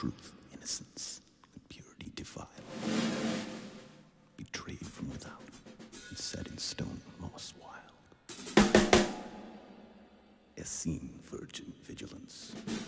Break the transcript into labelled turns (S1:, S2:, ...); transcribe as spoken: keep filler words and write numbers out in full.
S1: truth, innocence, and purity defiled. Betrayed from without, and set in stone moss wild. Essene virgin vigilance.